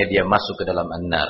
dia masuk ke dalam an-nar.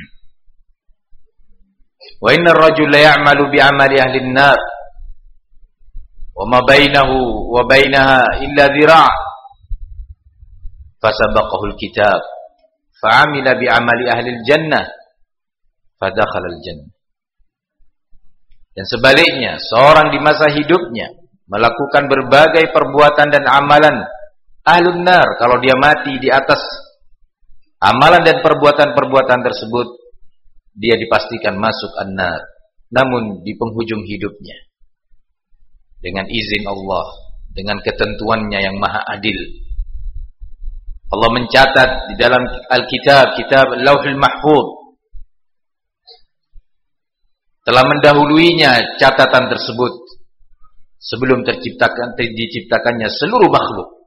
Wa innar rajula ya'malu bi'amali ahli an-nar wa ma bainahu wa bainaha illa dhira'. Fasabaqahu al-kitab fa'amila bi'amali ahli al-jannah fadakhala al-jannah. Dan sebaliknya, seorang di masa hidupnya melakukan berbagai perbuatan dan amalan ahlun nar, kalau dia mati di atas amalan dan perbuatan-perbuatan tersebut, dia dipastikan masuk an-nar. Namun di penghujung hidupnya, dengan izin Allah, dengan ketentuannya yang maha adil, Allah mencatat di dalam Alkitab, kitab Lauhul Mahfuz, telah mendahuluinya catatan tersebut sebelum diciptakannya seluruh makhluk.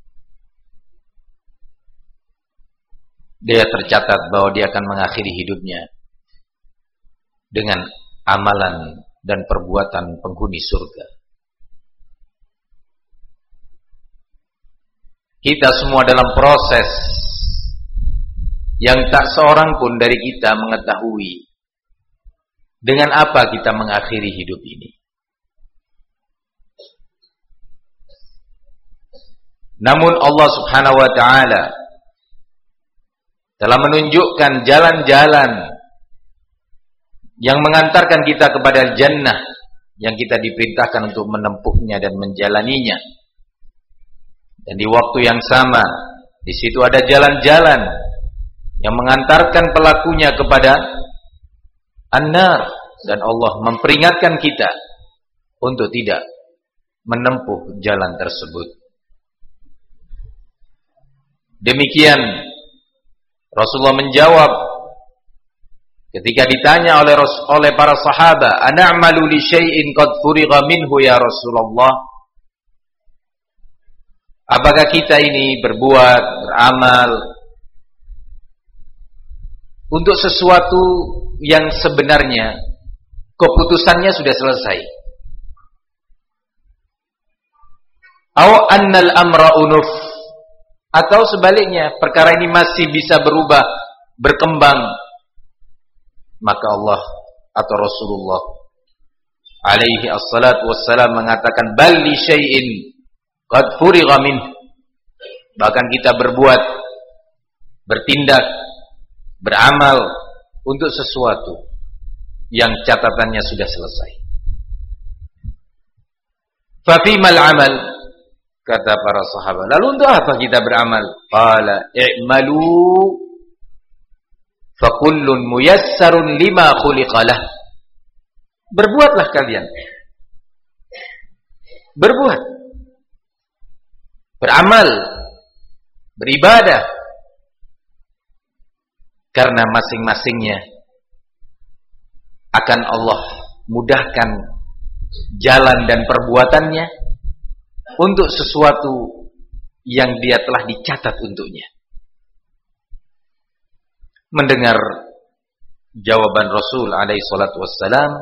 Dia tercatat bahwa dia akan mengakhiri hidupnya dengan amalan dan perbuatan penghuni surga. Kita semua dalam proses yang tak seorang pun dari kita mengetahui dengan apa kita mengakhiri hidup ini. Namun Allah Subhanahu wa ta'ala telah menunjukkan jalan-jalan yang mengantarkan kita kepada jannah yang kita diperintahkan untuk menempuhnya dan menjalaninya. Dan di waktu yang sama, di situ ada jalan-jalan yang mengantarkan pelakunya kepada an-nar, dan Allah memperingatkan kita untuk tidak menempuh jalan tersebut. Demikian Rasulullah menjawab ketika ditanya oleh para sahabat, "Ana'malu li syai'in qad furigha minhu ya Rasulullah?" Apakah kita ini berbuat, beramal untuk sesuatu yang sebenarnya keputusannya sudah selesai? Aw annal amra unuf, atau sebaliknya perkara ini masih bisa berubah, berkembang. Maka Allah atau Rasulullah alaihi assalatu wassalam mengatakan, bal li syai'in qad furigha min. Bahkan kita berbuat, bertindak, beramal untuk sesuatu yang catatannya sudah selesai. Fafimal amal, kata para sahabat, lalu untuk apa kita beramal? Qala i'malu fakullun muyassarun lima khuliqalah. Berbuatlah kalian, berbuat, beramal, beribadah, karena masing-masingnya akan Allah mudahkan jalan dan perbuatannya untuk sesuatu yang dia telah dicatat untuknya. Mendengar jawaban Rasul alaihi salatu wassalam,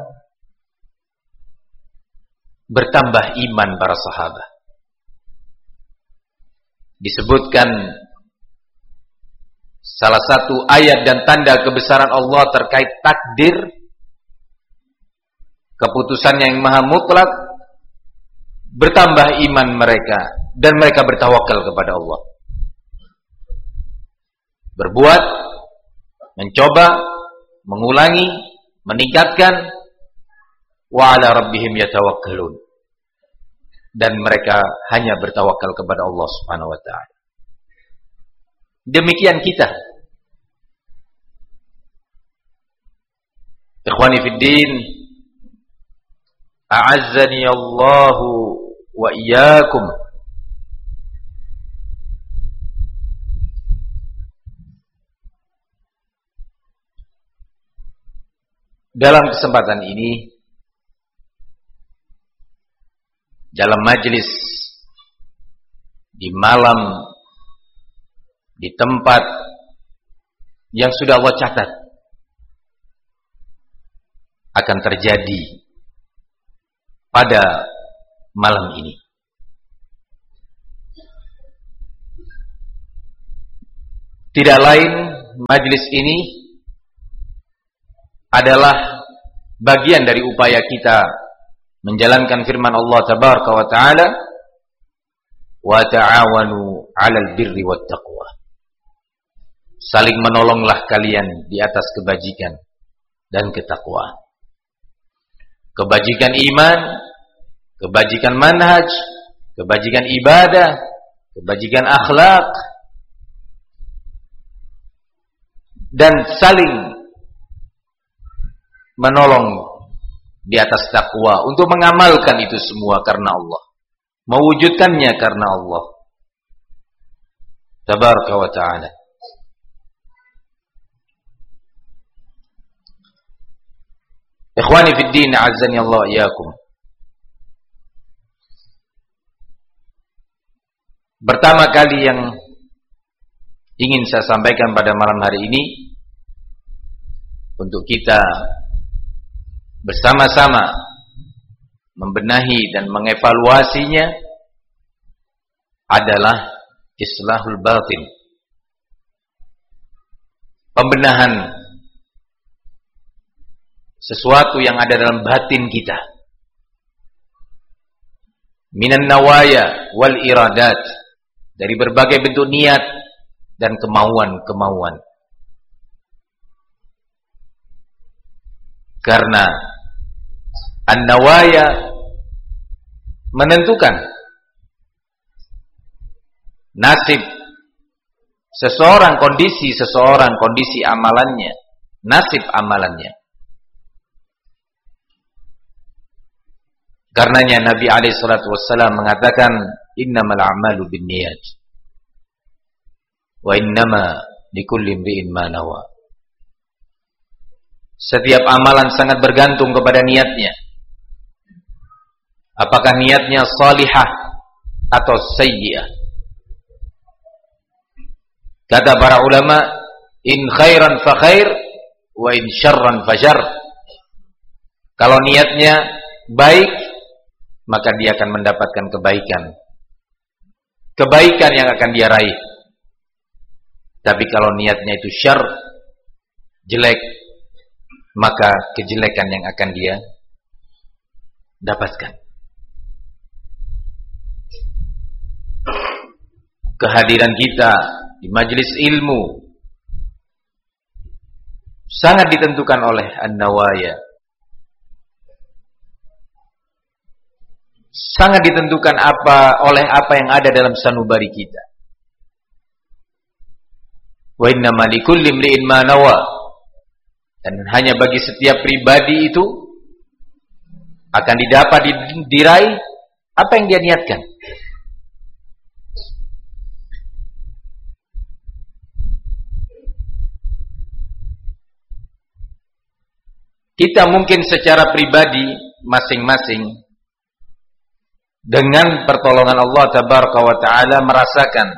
bertambah iman para sahabat. Disebutkan salah satu ayat dan tanda kebesaran Allah terkait takdir, keputusannya yang maha mutlak, bertambah iman mereka dan mereka bertawakal kepada Allah. Berbuat, mencoba, mengulangi, meningkatkan, wa ala rabbihim yatawakkalun, dan mereka hanya bertawakal kepada Allah Subhanahu wa ta'ala. Demikian kita. Ikhwani fid din, a'azzani Allahu wa iyyakum. Dalam kesempatan ini, dalam majelis, di malam, di tempat yang sudah Allah catat akan terjadi pada malam ini, tidak lain majlis ini adalah bagian dari upaya kita menjalankan firman Allah tabaraka wa ta'ala, wa ta'awanu 'alal birri wat taqwa. Saling menolonglah kalian di atas kebajikan dan ketakwaan. Kebajikan iman, kebajikan manhaj, kebajikan ibadah, kebajikan akhlak, dan saling menolong di atas takwa untuk mengamalkan itu semua karena Allah, mewujudkannya karena Allah tabaraka wa ta'ala. Ikhwani fid din, azzani Allah iyyakum. Pertama kali yang ingin saya sampaikan pada malam hari ini, untuk kita bersama-sama membenahi dan mengevaluasinya, adalah islahul batin, pembenahan sesuatu yang ada dalam batin kita, minan nawaya wal iradat, dari berbagai bentuk niat dan kemauan-kemauan. Karena an-nawaya menentukan nasib seseorang, kondisi amalannya, nasib amalannya. Karenanya Nabi SAW mengatakan, innamal a'malu binniyat wa innama likulli imri'in ma nawa. Setiap amalan sangat bergantung kepada niatnya. Apakah niatnya salihah atau sayyi'ah? Kata para ulama, in khairan fa khair wa in syarran fa syarr. Kalau niatnya baik, maka dia akan mendapatkan kebaikan yang akan dia raih. Tapi kalau niatnya itu syarr, jelek, maka kejelekan yang akan dia dapatkan. Kehadiran kita di majelis ilmu sangat ditentukan oleh an-nawaya, sangat ditentukan oleh apa yang ada dalam sanubari kita. Wa innama likulli imri'in ma nawa. Dan hanya bagi setiap pribadi itu akan didapat, diraih apa yang dia niatkan. Kita mungkin secara pribadi masing-masing dengan pertolongan Allah tabaraka wa ta'ala merasakan,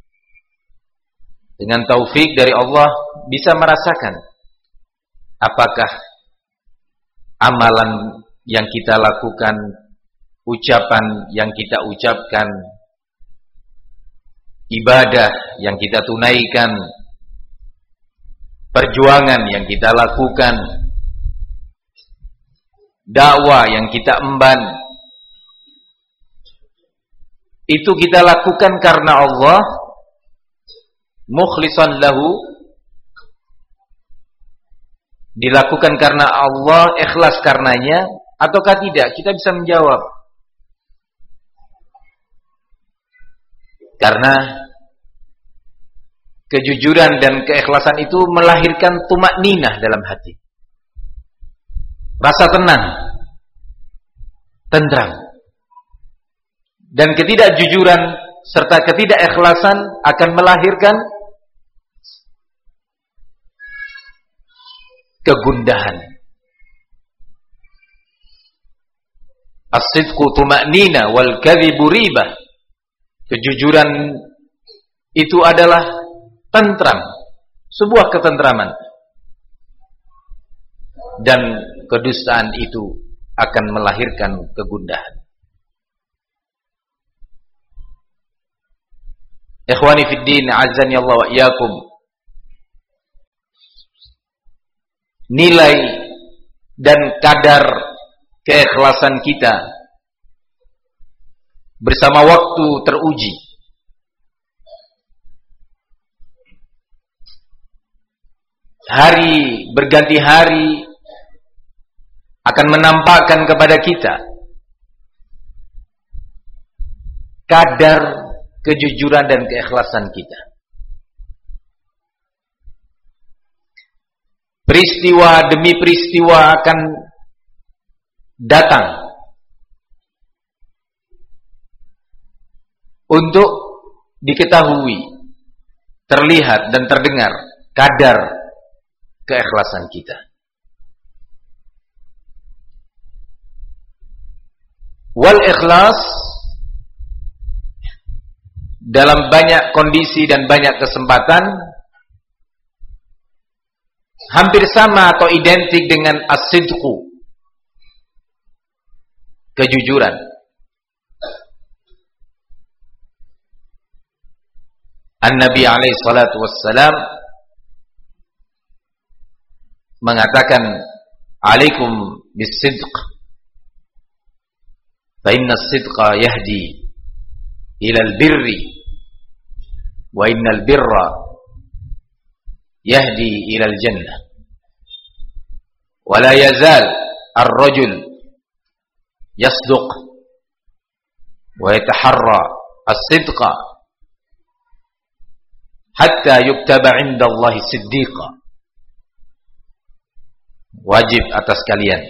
dengan taufik dari Allah bisa merasakan apakah amalan yang kita lakukan, ucapan yang kita ucapkan, ibadah yang kita tunaikan, perjuangan yang kita lakukan, dakwah yang kita emban, itu kita lakukan karena Allah, mukhlishan lahu, dilakukan karena Allah, ikhlas karenanya, ataukah tidak? Kita bisa menjawab. Karena kejujuran dan keikhlasan itu melahirkan tumakninah dalam hati, rasa tenang, tentram. Dan ketidakjujuran serta ketidakikhlasan akan melahirkan kegundahan. As-sidqu tuma'nina wal kadhibu ribah. Kejujuran itu adalah tentram, sebuah ketentraman. Dan kedustaan itu akan melahirkan kegundahan. Ikhwani fid din, azzani Allah wa iyyakum. nilai dan kadar keikhlasan kita bersama waktu teruji. Hari berganti hari akan menampakkan kepada kita kadar kejujuran dan keikhlasan kita. Peristiwa demi peristiwa akan datang untuk diketahui, terlihat dan terdengar kadar keikhlasan kita. Wal ikhlas dalam banyak kondisi dan banyak kesempatan hampir sama atau identik dengan as-sidqu, kejujuran. An-Nabi alaihi salatu wassalam mengatakan, alaikum bis-sidq fa inna as-sidqa yahdi ila al-birri wa inna al-birra yahdi ila al-jannah wa la yazal ar-rajul yasduq wa yataharra as-sidqa hatta yuktaba 'inda Allah siddiqa. Wajib atas kalian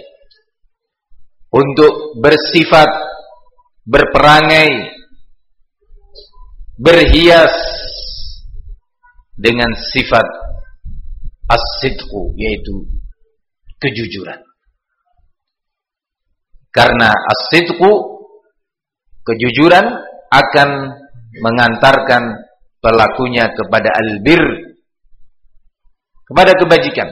untuk bersifat, berperangai, berhias dengan sifat as-sidqu, yaitu kejujuran. Karena as-sidqu, kejujuran, akan mengantarkan pelakunya kepada al-bir, kepada kebajikan.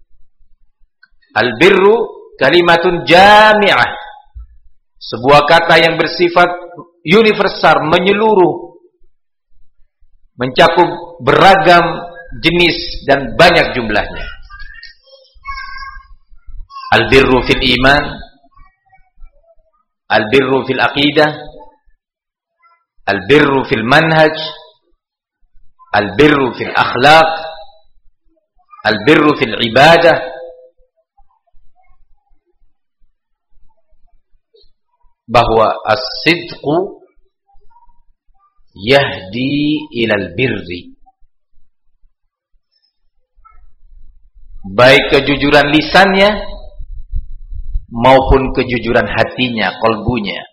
Al-birru kalimatun jami'ah, sebuah kata yang bersifat universal, menyeluruh, mencakup beragam jenis dan banyak jumlahnya. Al-birru fil iman, al-birru fil aqidah, al-birru fil manhaj, al-birru fil akhlaq, al-birru fil ibadah. Bahwa as-sidqu yahdi ilal birri, baik kejujuran lisannya maupun kejujuran hatinya, kolbunya,